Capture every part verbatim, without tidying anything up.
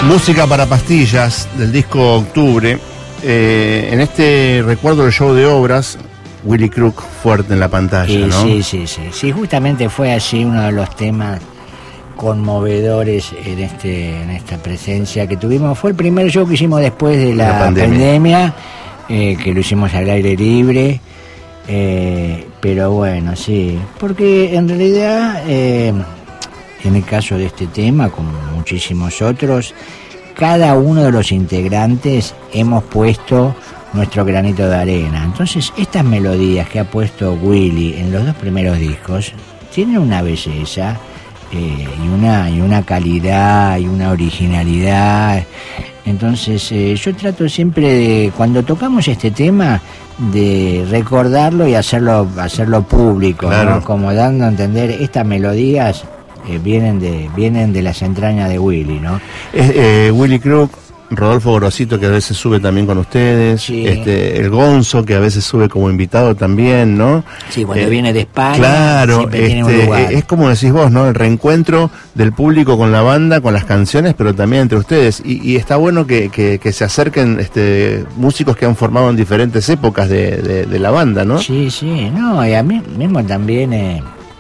Música para pastillas del disco Octubre. Eh, en este recuerdo del show de obras, Willy Crook fuerte en la pantalla, sí, ¿no? Sí, sí, sí, sí. Justamente fue así uno de los temas conmovedores en este en esta presencia que tuvimos. Fue el primer show que hicimos después de la, la pandemia, pandemia eh, que lo hicimos al aire libre. Eh, pero bueno, sí, porque en realidad, eh, en el caso de este tema, como muchísimos otros, cada uno de los integrantes hemos puesto nuestro granito de arena. Entonces, estas melodías que ha puesto Willy en los dos primeros discos tienen una belleza eh, y una y una calidad y una originalidad. Entonces, eh, yo trato siempre de, cuando tocamos este tema, de recordarlo y hacerlo hacerlo público, claro, ¿no? Como dando a entender, estas melodías eh, vienen de vienen de las entrañas de Willy, ¿no? Eh, eh, Willy Crook, Rodolfo Grosito, que a veces sube también con ustedes, sí. este, el Gonzo, que a veces sube como invitado también, ¿no? Sí, cuando eh, viene de España, claro, siempre este, tiene un lugar. Es como decís vos, ¿no? El reencuentro del público con la banda, con las canciones, pero también entre ustedes. Y, y está bueno que, que, que se acerquen este, músicos que han formado en diferentes épocas de, de, de la banda, ¿no? Sí, sí, no, y a mí mismo también eh,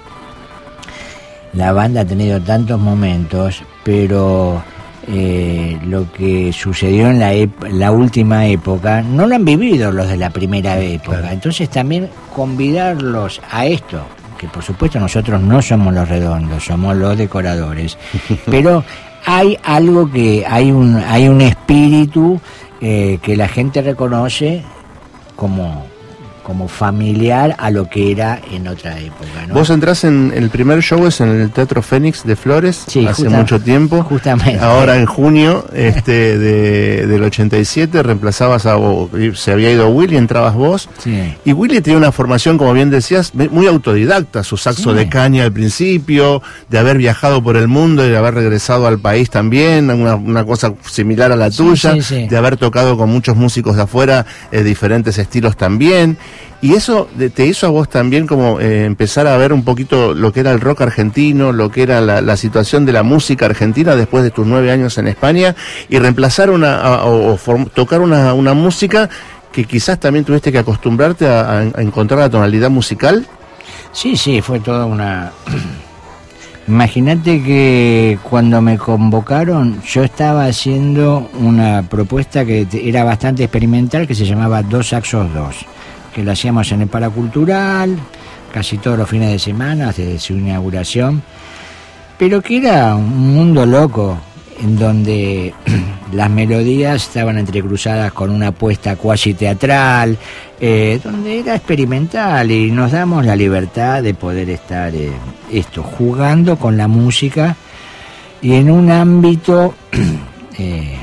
la banda ha tenido tantos momentos, pero Eh, lo que sucedió en la, ep- la última época no lo han vivido los de la primera época, claro. Entonces también convidarlos a esto, que por supuesto nosotros no somos los redondos, somos los decoradores, pero hay algo que hay un hay un espíritu eh, que la gente reconoce como como familiar a lo que era en otra época, ¿no? Vos entrás en el primer show, es en el Teatro Fénix de Flores, sí, hace justa, mucho tiempo. Justamente. Ahora en junio este de, del ochenta y siete reemplazabas a, o, se había ido Willy, entrabas vos. Sí. Y Willy tenía una formación, como bien decías, muy autodidacta, su saxo sí. de caña al principio, de haber viajado por el mundo y de haber regresado al país también, una, una cosa similar a la sí, tuya, sí, sí. de haber tocado con muchos músicos de afuera, eh, diferentes estilos también. Y eso te hizo a vos también como eh, empezar a ver un poquito lo que era el rock argentino, lo que era la, la situación de la música argentina después de tus nueve años en España, y reemplazar una a, o, o form, tocar una, una música que quizás también tuviste que acostumbrarte a, a, a encontrar la tonalidad musical. Sí, sí, fue toda una... Imagínate que cuando me convocaron yo estaba haciendo una propuesta que era bastante experimental, que se llamaba Dos Saxos Dos, que lo hacíamos en el Paracultural, casi todos los fines de semana, desde su inauguración, pero que era un mundo loco, en donde las melodías estaban entrecruzadas con una apuesta cuasi teatral, eh, donde era experimental, y nos damos la libertad de poder estar eh, esto, jugando con la música, y en un ámbito eh,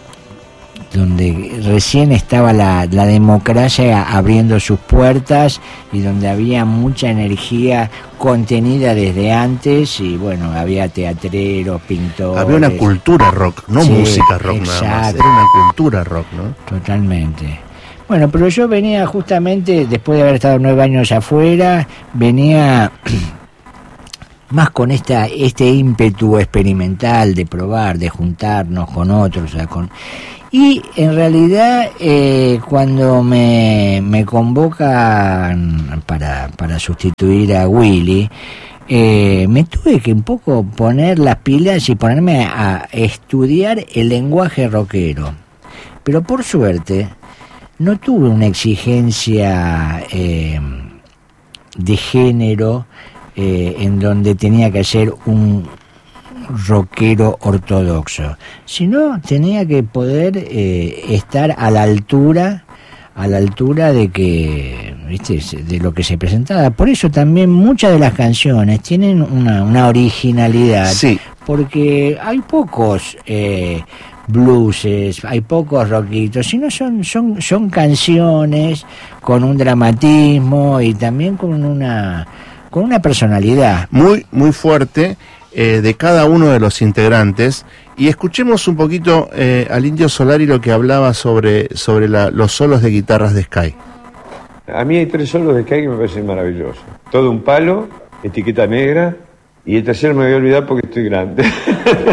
donde recién estaba la, la democracia abriendo sus puertas y donde había mucha energía contenida desde antes, y bueno, había teatreros, pintores. Había una cultura rock, no sí, música rock exacto. Nada más, era una cultura rock, ¿no? Totalmente. Bueno, pero yo venía justamente, después de haber estado nueve años afuera, venía más con esta este ímpetu experimental de probar, de juntarnos con otros, o sea, con... Y en realidad eh, cuando me, me convocan para, para sustituir a Willy, eh, me tuve que un poco poner las pilas y ponerme a estudiar el lenguaje rockero. Pero por suerte no tuve una exigencia eh, de género eh, en donde tenía que ser un rockero ortodoxo, sino tenía que poder eh, estar a la altura a la altura de que, ¿viste?, de lo que se presentaba. Por eso también muchas de las canciones tienen una, una originalidad, sí. Porque hay pocos eh, blueses, hay pocos rockitos, sino son son son canciones con un dramatismo y también con una con una personalidad muy muy fuerte eh, de cada uno de los integrantes. Y escuchemos un poquito eh, al Indio Solari lo que hablaba sobre, sobre la, los solos de guitarras de Sky. A mí hay tres solos de Sky que me parecen maravillosos. Todo un palo, etiqueta negra, y el tercero me voy a olvidar porque estoy grande.